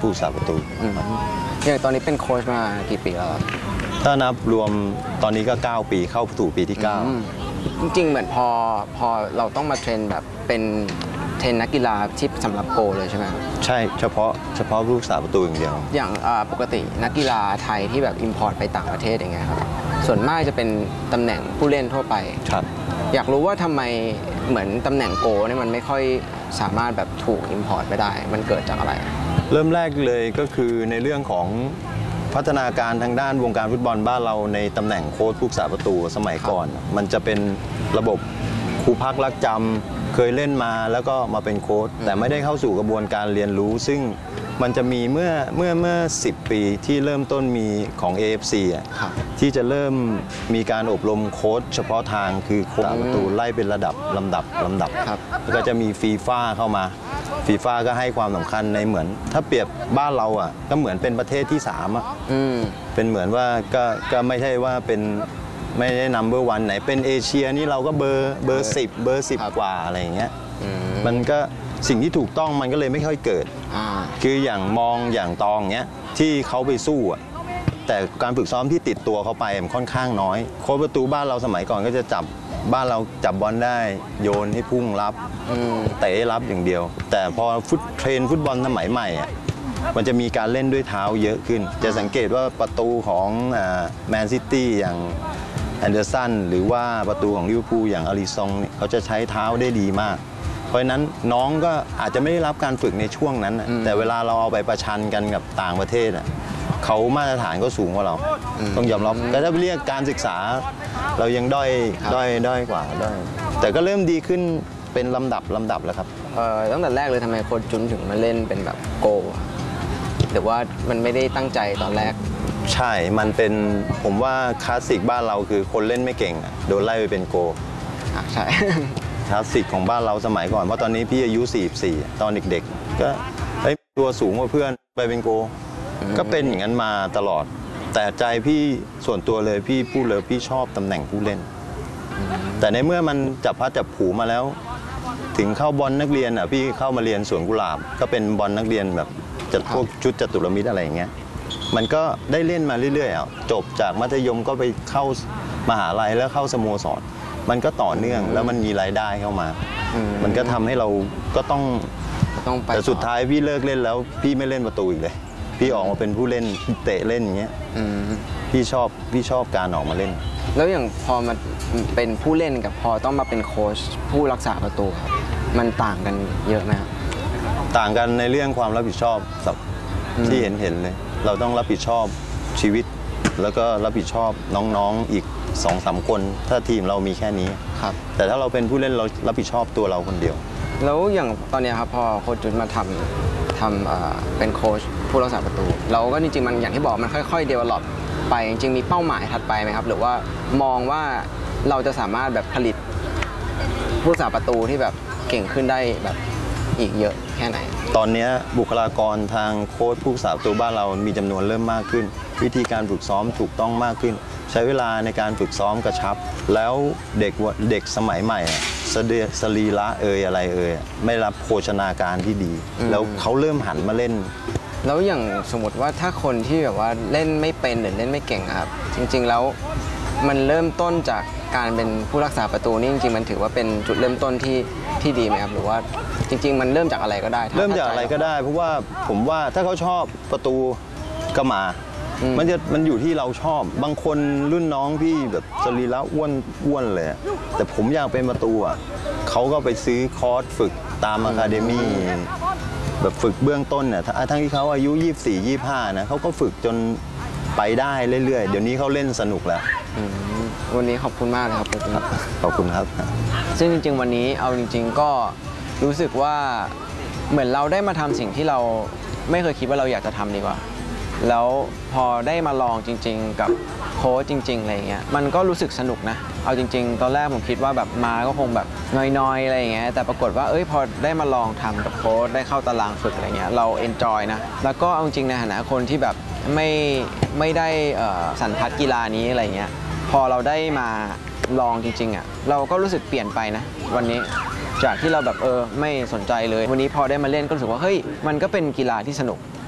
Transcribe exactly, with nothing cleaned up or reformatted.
ผู้รักษาประตูอย่างตอนนี้เป็นโค้ชมากี่ปีแล้วถ้านับรวมตอนนี้ก็เก้าปีเข้าสู่ปีที่เก้าจริงๆเหมือนพอพอเราต้องมาเทรนแบบเป็นเทรนนักกีฬาที่สำหรับโกเลยใช่ไหมใช่เฉพาะเฉพาะผู้รักษาประตูอย่างเดียวอย่างปกตินักกีฬาไทยที่แบบอิมพอร์ตไปต่างประเทศอย่างเงี้ยครับส่วนมากจะเป็นตำแหน่งผู้เล่นทั่วไปครับอยากรู้ว่าทำไมเหมือนตำแหน่งโกเนี่ยมันไม่ค่อยสามารถแบบถูกอิมพอร์ตไปได้มันเกิดจากอะไรเริ่มแรกเลยก็คือในเรื่องของพัฒนาการทางด้านวงการฟุตบอลบ้านเราในตำแหน่งโค้ชผู้รักษาประตูสมัยก่อนมันจะเป็นระบบครูพักรักจำเคยเล่นมาแล้วก็มาเป็นโค้ชแต่ไม่ได้เข้าสู่กระบวนการเรียนรู้ซึ่งมันจะมีเมื่อเมื่อเมื่อสิบปีที่เริ่มต้นมีของ เอ เอฟ ซี อ่ะที่จะเริ่มมีการอบรมโค้ชเฉพาะทางคือโค้ชประตูไล่เป็นระดับลำดับลำดับแล้วก็จะมีฟีฟ่าเข้ามาฟีฟ่าก็ให้ความสำคัญในเหมือนถ้าเปรียบบ้านเราอ่ะก็เหมือนเป็นประเทศที่สามอ่ะเป็นเหมือนว่าก็ก็ไม่ใช่ว่าเป็นไม่ได้นัมเบอร์วันไหนเป็นเอเชียนี่เราก็เบอร์เบอร์สิบเบอร์สิบกว่าอะไรอย่างเงี้ยมันก็สิ่งที่ถูกต้องมันก็เลยไม่ค่อยเกิดคืออย่างมองอย่างตองเงี้ยที่เขาไปสู้อ่ะแต่การฝึกซ้อมที่ติดตัวเขาไปมันค่อนข้างน้อยโค้ชประตูบ้านเราสมัยก่อนก็จะจับบ้านเราจับบอลได้โยนให้พุ่งรับเตะรับอย่างเดียวแต่พอฟุตเทรนฟุตบอลสมัยใหม่อ่ะมันจะมีการเล่นด้วยเท้าเยอะขึ้นจะสังเกตว่าประตูของแมนซิตี้อย่างแอนเดอร์สันหรือว่าประตูของลิเวอร์พูลอย่างอาริซองเขาจะใช้เท้าได้ดีมากเพราะฉะนั้นน้องก็อาจจะไม่ได้รับการฝึกในช่วงนั้นแต่เวลาเราเอาไปประชันกันกับต่างประเทศเขามาตรฐานก็สูงกว่าเราต้องยอมรับแต่ถ้าเรียกการศึกษาเรายังด้อยด้อยด้อยกว่าด้อยแต่ก็เริ่มดีขึ้นเป็นลำดับลำดับแล้วครับตั้งแต่แรกเลยทำไมโค้ชจุนถึงมาเล่นเป็นแบบโกหรือว่ามันไม่ได้ตั้งใจตอนแรกใช่มันเป็นผมว่าคลาสสิกบ้านเราคือคนเล่นไม่เก่งโดนไล่ไปเป็นโกใช่คลาสสิกของบ้านเราสมัยก่อนเพราะตอนนี้พี่อายุสี่สิบสี่ตอนเด็กๆก็ไอ้ตัวสูงกว่าเพื่อนไปเป็นโกก็เป็นอย่างนั้นมาตลอดแต่ใจพี่ส่วนตัวเลยพี่พูดเลยพี่ชอบตำแหน่งผู้เล่นแต่ในเมื่อมันจับพัดจับผูมาแล้วถึงเข้าบอลนักเรียนอ่ะพี่เข้ามาเรียนสวนกุหลาบก็เป็นบอลนักเรียนแบบจัดพวกชุดจตุรมิตรอะไรอย่างเงี้ยมันก็ได้เล่นมาเรื่อยๆอ่ะจบจากมัธยมก็ไปเข้ามหาลัยแล้วเข้าสโมสรมันก็ต่อเนื่องแล้วมันมีรายได้เข้ามามันก็ทำให้เราก็ต้องแต่สุดท้ายพี่เลิกเล่นแล้วพี่ไม่เล่นประตูอีกเลยพี่ออกมาเป็นผู้เล่นเตะเล่นอย่างเงี้ยพี่ชอบพี่ชอบการออกมาเล่นแล้วอย่างพอมาเป็นผู้เล่นกับพอต้องมาเป็นโค้ชผู้รักษาประตูครับมันต่างกันเยอะไหมครับต่างกันในเรื่องความรับผิดชอบที่เห็นเห็นเลยเราต้องรับผิดชอบชีวิตแล้วก็รับผิดชอบน้องๆอีก สองสาม คนถ้าทีมเรามีแค่นี้ครับแต่ถ้าเราเป็นผู้เล่นเรารับผิดชอบตัวเราคนเดียวแล้วอย่างตอนนี้ครับพอโค้ชจุนมาทำทำเป็นโค้ชผู้รักษาประตูเราก็จริงๆมันอย่างที่บอกมันค่อยๆ develop ไปจริงๆมีเป้าหมายถัดไปไหมครับหรือว่ามองว่าเราจะสามารถแบบผลิตผู้รักษาประตูที่แบบเก่งขึ้นได้แบบอีกเยอะแค่ไหนตอนนี้บุคลากรทางโค้ชผู้รักษาประตูบ้านเรามีจำนวนเริ่มมากขึ้นวิธีการฝึกซ้อมถูกต้องมากขึ้นใช้เวลาในการฝึกซ้อมกระชับแล้วเด็กเด็กสมัยใหม่สรีระเอ่ยอะไรเอ่ยไม่รับโภชนาการที่ดีแล้วเขาเริ่มหันมาเล่นแล้วอย่างสมมติว่าถ้าคนที่แบบว่าเล่นไม่เป็นหรือเล่นไม่เก่งครับจริงๆแล้วมันเริ่มต้นจากการเป็นผู้รักษาประตูนี่จริงๆมันถือว่าเป็นจุดเริ่มต้นที่ที่ดีไหมครับหรือว่าจริงๆมันเริ่มจากอะไรก็ได้เริ่มจากอะไรก็ได้เพราะว่าผมว่าถ้าเขาชอบประตูก็มามันจะมันอยู่ที่เราชอบบางคนรุ่นน้องพี่แบบสรีระอ้วนอ้วนเลยแต่ผมอยากเป็นประตูอ่ะเขาก็ไปซื้อคอร์สฝึกตามอะคาเดมี่แบบฝึกเบื้องต้นเนี่ยทั้งที่เขาอายุยี่สิบสี่ ยี่สิบห้านะเขาก็ฝึกจนไปได้เรื่อยๆเดี๋ยวนี้เขาเล่นสนุกแล้ววันนี้ขอบคุณมากเลยครับขอบคุณครับซึ่งจริงๆวันนี้เอาจริงๆก็รู้สึกว่าเหมือนเราได้มาทำสิ่งที่เราไม่เคยคิดว่าเราอยากจะทำดีกว่าแล้วพอได้มาลองจริงๆกับโค้ชจริงๆอะไรเงี้ยมันก็รู้สึกสนุกนะเอาจริงๆตอนแรกผมคิดว่าแบบมาก็คงแบบน้อยๆอะไรอย่างเงี้ยแต่ปรากฏว่าเอ้ยพอได้มาลองทำกับโค้ชได้เข้าตารางฝึกอะไรเงี้ยเราเอนจอยนะแล้วก็เอาจริงในฐานะคนที่แบบไม่ไม่ได้สันทัดกีฬานี้อะไรเงี้ยพอเราได้มาลองจริงๆอ่ะเราก็รู้สึกเปลี่ยนไปนะวันนี้จากที่เราแบบเออไม่สนใจเลยวันนี้พอได้มาเล่นก็รู้สึกว่าเฮ้ยมันก็เป็นกีฬาที่สนุก